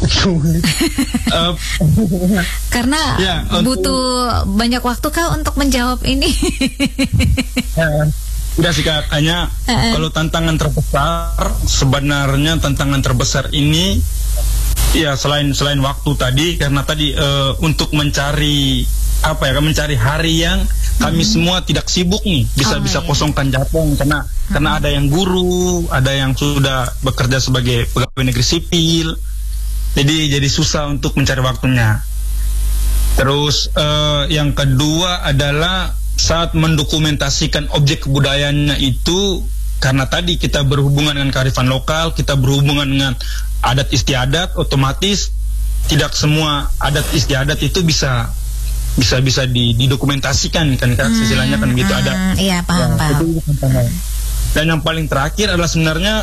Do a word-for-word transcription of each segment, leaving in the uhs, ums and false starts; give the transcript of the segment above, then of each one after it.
uh, Karena ya, butuh untuk, banyak waktu kah untuk menjawab ini? Ya, tidak sih Kak, hanya uh-uh. kalau tantangan terbesar, sebenarnya tantangan terbesar ini ya selain selain waktu tadi, karena tadi uh, untuk mencari apa ya, mencari hari yang kami hmm. semua tidak sibuk nih, bisa oh, bisa iya. kosongkan jadwal karena hmm. karena ada yang guru, ada yang sudah bekerja sebagai pegawai negeri sipil, jadi jadi susah untuk mencari waktunya. Terus uh, yang kedua adalah saat mendokumentasikan objek kebudayaannya itu, karena tadi kita berhubungan dengan kearifan lokal, kita berhubungan dengan adat istiadat, otomatis tidak semua adat istiadat itu bisa bisa bisa didokumentasikan kan kan, hmm, istilahnya kan gitu, ada. Iya, paham, ya, paham. Dan yang paling terakhir adalah sebenarnya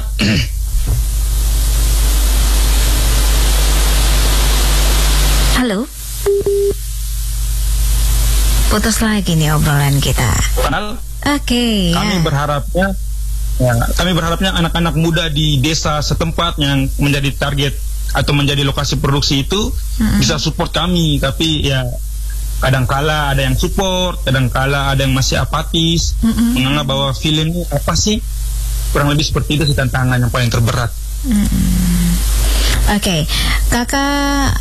halo. Putus lagi nih obrolan kita. Oke, okay, kami ya. berharapnya ya, kami berharapnya anak-anak muda di desa setempat yang menjadi target atau menjadi lokasi produksi itu hmm. bisa support kami, tapi ya kadangkala ada yang support, kadangkala ada yang masih apatis, mm-hmm. menganggap bahwa film ini apa sih, kurang lebih seperti itu sih tantangan yang paling terberat. Mm-hmm. Oke, okay. Kakak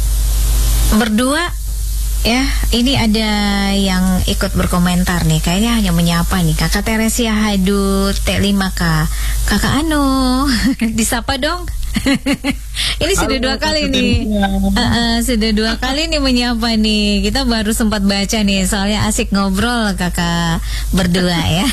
berdua ya, ini ada yang ikut berkomentar nih, kayaknya hanya menyapa nih. Kakak Teresia Hadu T lima K, Kakak Ano, disapa dong. Ini sudah dua kali nih, uh, uh, sudah dua kali nih menyapa nih. Kita baru sempat baca nih, soalnya asik ngobrol kakak berdua ya.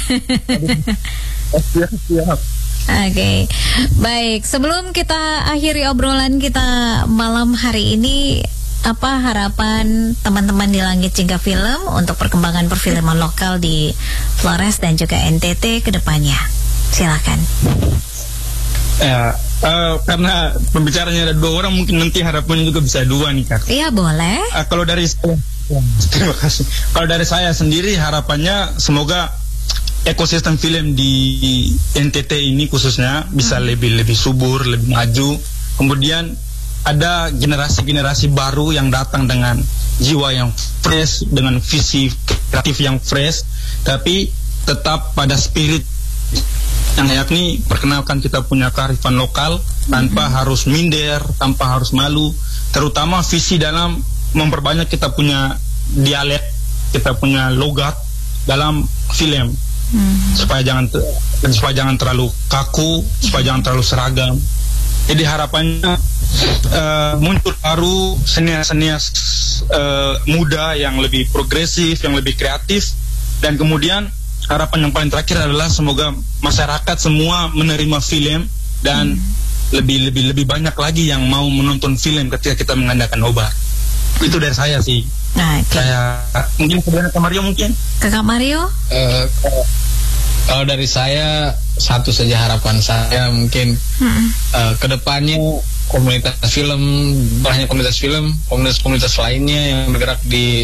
Siap-siap. Oke, okay. Baik. Sebelum kita akhiri obrolan kita malam hari ini, apa harapan teman-teman di Langit Jingga Film untuk perkembangan perfilman lokal di Flores dan juga N T T ke depannya? Silakan. Ya, uh, karena pembicaranya ada dua orang, mungkin nanti harapannya juga bisa dua nih Kak. Iya, boleh. Uh, kalau dari saya, terima kasih. Kalau dari saya sendiri harapannya semoga ekosistem film di N T T ini khususnya bisa hmm. lebih lebih subur, lebih maju. Kemudian ada generasi-generasi baru yang datang dengan jiwa yang fresh, dengan visi kreatif yang fresh, tapi tetap pada spirit yang yakni perkenalkan kita punya kearifan lokal tanpa mm-hmm. harus minder, tanpa harus malu, terutama visi dalam memperbanyak kita punya dialek, kita punya logat dalam film, mm-hmm. supaya jangan supaya jangan terlalu kaku, supaya jangan terlalu seragam. Jadi harapannya uh, muncul baru senias-senias uh, muda yang lebih progresif, yang lebih kreatif, dan kemudian harapan yang paling terakhir adalah semoga masyarakat semua menerima film dan hmm. lebih lebih lebih banyak lagi yang mau menonton film ketika kita mengadakan obat. Itu dari saya sih. Nah, okay. Saya mungkin sebenarnya Kak Mario mungkin. Kakak Mario? Uh, kalau dari saya satu saja harapan saya mungkin hmm. uh, kedepannya komunitas film, bukan hanya komunitas film, komunitas-komunitas lainnya yang bergerak di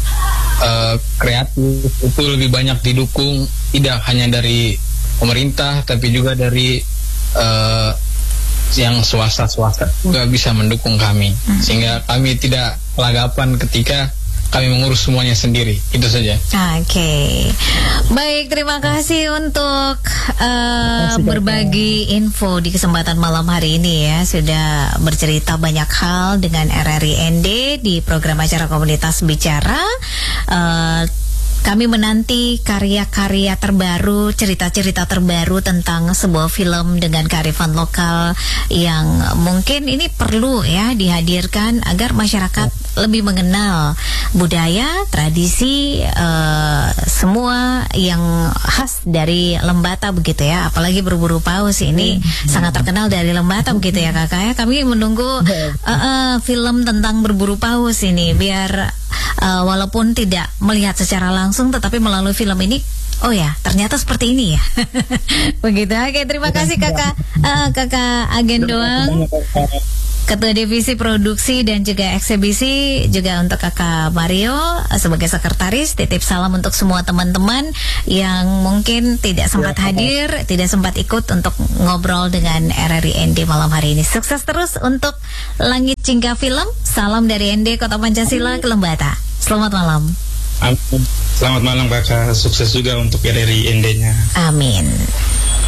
Uh, kreatif itu lebih banyak didukung, tidak hanya dari pemerintah tapi juga dari uh, yang swasta-swasta juga bisa mendukung kami, hmm. sehingga kami tidak kelagapan ketika kami mengurus semuanya sendiri. Itu saja. Oke, okay. Baik, terima kasih untuk uh, berbagi info di kesempatan malam hari ini ya. Sudah bercerita banyak hal dengan R R I N D di program acara Komunitas Bicara. uh, Kami menanti karya-karya terbaru, cerita-cerita terbaru tentang sebuah film dengan kearifan lokal yang mungkin ini perlu ya dihadirkan agar masyarakat lebih mengenal budaya, tradisi, uh, semua yang khas dari Lembata begitu ya. Apalagi berburu paus ini hmm. sangat terkenal dari Lembata begitu ya kakak ya. Kami menunggu uh, uh, film tentang berburu paus ini biar uh, walaupun tidak melihat secara langsung tetapi melalui film ini, oh ya ternyata seperti ini ya. Begitu. Oke, terima kasih kakak uh, kakak Agen Doang. Ketua Divisi Produksi dan juga Eksibisi, juga untuk Kakak Mario sebagai sekretaris. Titip salam untuk semua teman-teman yang mungkin tidak sempat Ya, hadir, tidak sempat ikut untuk ngobrol dengan R R I N D malam hari ini. Sukses terus untuk Langit Cingka Film. Salam dari N D Kota Pancasila ke Lembata. Selamat malam. Amin. Selamat malam kakak, sukses juga untuk R R I N D-nya. Amin.